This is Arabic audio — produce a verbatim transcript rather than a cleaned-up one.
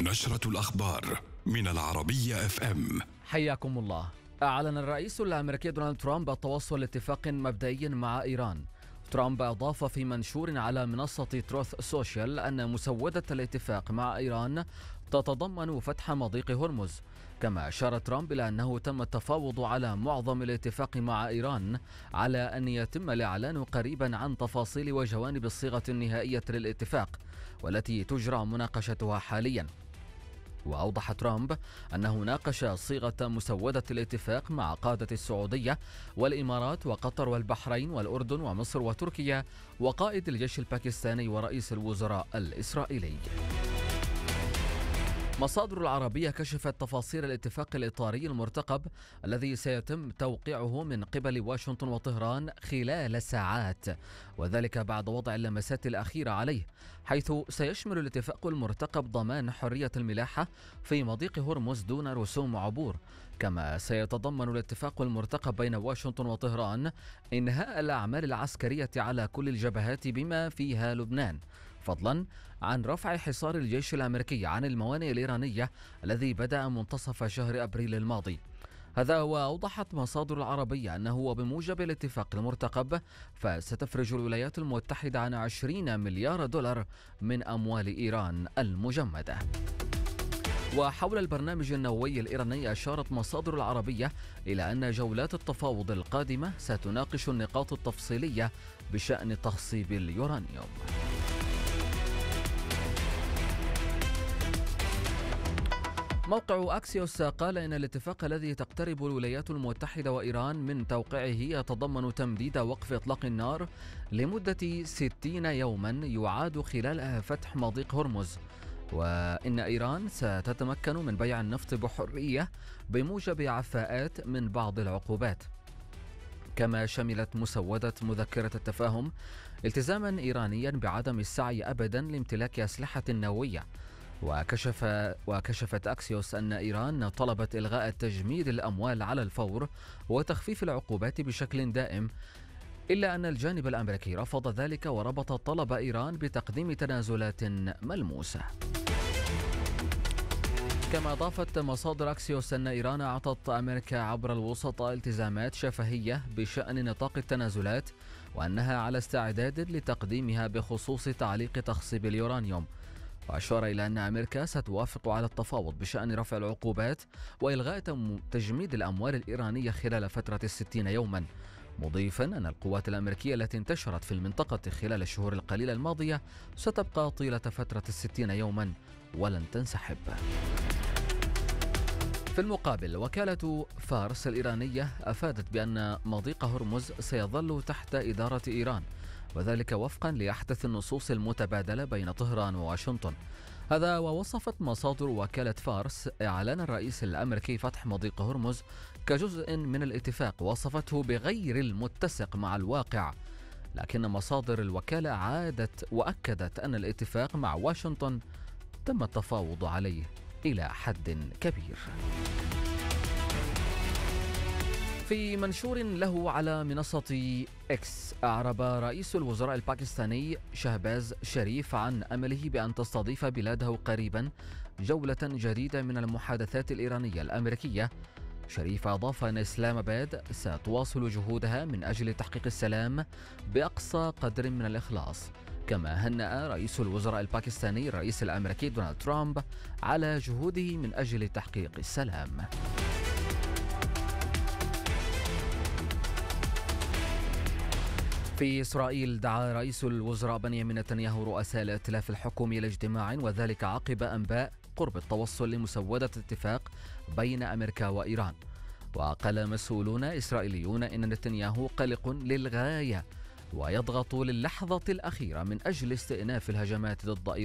نشرة الأخبار من العربية اف ام. حياكم الله. أعلن الرئيس الأمريكي دونالد ترامب التوصل لاتفاق مبدئي مع إيران. ترامب أضاف في منشور على منصة تروث سوشيال أن مسودة الاتفاق مع إيران تتضمن فتح مضيق هرمز. كما أشار ترامب إلى أنه تم التفاوض على معظم الاتفاق مع إيران على أن يتم الإعلان قريبا عن تفاصيل وجوانب الصيغة النهائية للاتفاق والتي تجرى مناقشتها حاليا. وأوضح ترامب أنه ناقش صيغة مسودة الاتفاق مع قادة السعودية والإمارات وقطر والبحرين والأردن ومصر وتركيا وقائد الجيش الباكستاني ورئيس الوزراء الإسرائيلي. مصادر العربية كشفت تفاصيل الاتفاق الإطاري المرتقب الذي سيتم توقيعه من قبل واشنطن وطهران خلال ساعات، وذلك بعد وضع اللمسات الأخيرة عليه، حيث سيشمل الاتفاق المرتقب ضمان حرية الملاحة في مضيق هرمز دون رسوم عبور. كما سيتضمن الاتفاق المرتقب بين واشنطن وطهران إنهاء الأعمال العسكرية على كل الجبهات بما فيها لبنان، فضلا عن رفع حصار الجيش الأمريكي عن الموانئ الإيرانية الذي بدأ منتصف شهر أبريل الماضي. هذا وأوضحت مصادر العربية أنه وبموجب الاتفاق المرتقب فستفرج الولايات المتحدة عن عشرين مليار دولار من أموال إيران المجمدة. وحول البرنامج النووي الإيراني أشارت مصادر العربية إلى أن جولات التفاوض القادمة ستناقش النقاط التفصيلية بشأن تخصيب اليورانيوم. موقع أكسيوس قال إن الاتفاق الذي تقترب الولايات المتحدة وإيران من توقيعه يتضمن تمديد وقف إطلاق النار لمدة ستين يوما يعاد خلالها فتح مضيق هرمز، وإن إيران ستتمكن من بيع النفط بحرية بموجب عفاءات من بعض العقوبات. كما شملت مسودة مذكرة التفاهم التزاما إيرانيا بعدم السعي أبدا لامتلاك أسلحة نووية. وكشف وكشفت أكسيوس أن إيران طلبت إلغاء تجميد الأموال على الفور وتخفيف العقوبات بشكل دائم، إلا أن الجانب الأمريكي رفض ذلك وربط طلب إيران بتقديم تنازلات ملموسة. كما أضافت مصادر أكسيوس أن إيران أعطت أمريكا عبر الوسطاء التزامات شفهية بشأن نطاق التنازلات وأنها على استعداد لتقديمها بخصوص تعليق تخصيب اليورانيوم. وأشار إلى أن أمريكا ستوافق على التفاوض بشأن رفع العقوبات وإلغاء تجميد الأموال الإيرانية خلال فترة الستين يوما، مضيفا أن القوات الأمريكية التي انتشرت في المنطقة خلال الشهور القليلة الماضية ستبقى طيلة فترة الستين يوما ولن تنسحب. في المقابل وكالة فارس الإيرانية أفادت بأن مضيق هرمز سيظل تحت إدارة إيران، وذلك وفقا لأحدث النصوص المتبادلة بين طهران وواشنطن. هذا ووصفت مصادر وكالة فارس إعلان الرئيس الأمريكي فتح مضيق هرمز كجزء من الاتفاق، وصفته بغير المتسق مع الواقع، لكن مصادر الوكالة عادت وأكدت أن الاتفاق مع واشنطن تم التفاوض عليه إلى حد كبير. في منشور له على منصة إكس أعرب رئيس الوزراء الباكستاني شهباز شريف عن أمله بأن تستضيف بلاده قريبا جولة جديدة من المحادثات الإيرانية الأمريكية. شريف أضاف أن إسلام آباد ستواصل جهودها من أجل تحقيق السلام بأقصى قدر من الإخلاص. كما هنأ رئيس الوزراء الباكستاني الرئيس الأمريكي دونالد ترامب على جهوده من أجل تحقيق السلام. في إسرائيل دعا رئيس الوزراء بنيامين نتنياهو رؤساء الائتلاف الحكومي لاجتماع، وذلك عقب أنباء قرب التوصل لمسودة اتفاق بين أمريكا وإيران. وقال مسؤولون إسرائيليون إن نتنياهو قلق للغاية ويضغط للحظة الأخيرة من أجل استئناف الهجمات ضد إيران.